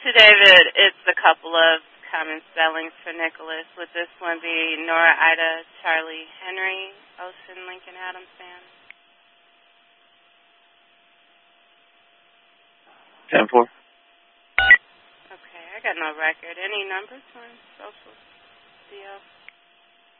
Mr. David, it's a couple of common spellings for Nicholas. Would this one be Nora, Ida, Charlie, Henry, Ocean, Lincoln, Adams, Sam? 10-4. Okay, I got no record. Any numbers on social deal?